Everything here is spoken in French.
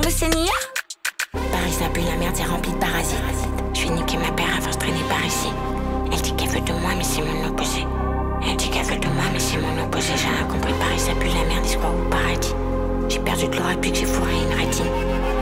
Seigneur. Paris ça pue, la merde c'est rempli de parasites. Je vais niquer ma paire à force traîner par ici. Elle dit qu'elle veut de moi mais c'est mon opposé. Elle dit qu'elle veut de moi mais c'est mon opposé. J'ai rien compris, Paris ça pue, la merde, il se croit au paradis. J'ai perdu de l'oreille depuis que j'ai fourré une rétine.